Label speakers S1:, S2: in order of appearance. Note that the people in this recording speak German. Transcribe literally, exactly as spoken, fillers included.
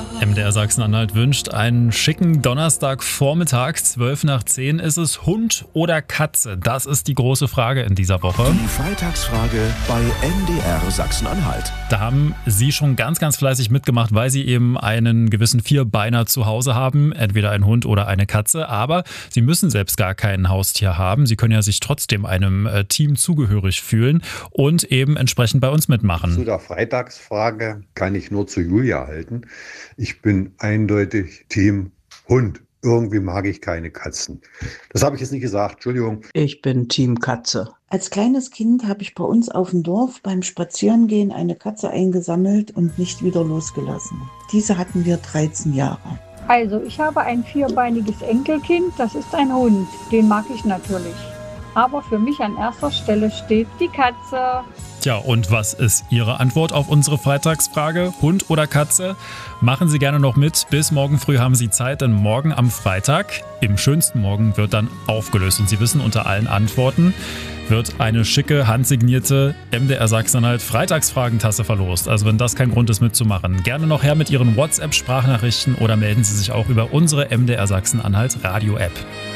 S1: M D R Sachsen-Anhalt wünscht einen schicken Donnerstagvormittag. zwölf nach zehn ist es. Hund oder Katze? Das ist die große Frage in dieser Woche.
S2: Die Freitagsfrage bei M D R Sachsen-Anhalt.
S1: Da haben Sie schon ganz, ganz fleißig mitgemacht, weil Sie eben einen gewissen Vierbeiner zu Hause haben. Entweder ein Hund oder eine Katze. Aber Sie müssen selbst gar kein Haustier haben. Sie können ja sich trotzdem einem Team zugehörig fühlen und eben entsprechend bei uns mitmachen.
S3: Zu der Freitagsfrage kann ich nur zu Julia halten. Ich bin eindeutig Team Hund. Irgendwie mag ich keine Katzen. Das habe ich jetzt nicht gesagt, Entschuldigung.
S4: Ich bin Team Katze.
S5: Als kleines Kind habe ich bei uns auf dem Dorf beim Spazierengehen eine Katze eingesammelt und nicht wieder losgelassen. Diese hatten wir dreizehn Jahre.
S6: Also, ich habe ein vierbeiniges Enkelkind, das ist ein Hund. Den mag ich natürlich. Aber für mich an erster Stelle steht die Katze.
S1: Tja, und was ist Ihre Antwort auf unsere Freitagsfrage? Hund oder Katze? Machen Sie gerne noch mit. Bis morgen früh haben Sie Zeit, denn morgen am Freitag, im schönsten Morgen, wird dann aufgelöst. Und Sie wissen, unter allen Antworten wird eine schicke, handsignierte M D R Sachsen-Anhalt Freitagsfragentasse verlost. Also wenn das kein Grund ist mitzumachen, gerne noch her mit Ihren WhatsApp-Sprachnachrichten oder melden Sie sich auch über unsere M D R Sachsen-Anhalt Radio-App.